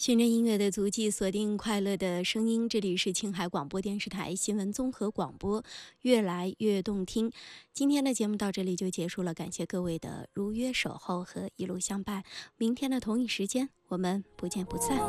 循着音乐的足迹，锁定快乐的声音。这里是青海广播电视台新闻综合广播，越来越动听。今天的节目到这里就结束了，感谢各位的如约守候和一路相伴。明天的同一时间，我们不见不散。